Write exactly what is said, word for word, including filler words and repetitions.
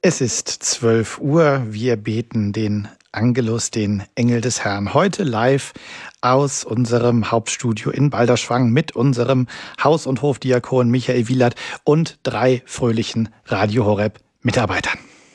Es ist zwölf Uhr. Wir beten den Angelus, den Engel des Herrn, heute live aus unserem Hauptstudio in Balderschwang mit unserem Haus- und Hofdiakon Michael Wielert und drei fröhlichen Radio Horeb Mitarbeitern.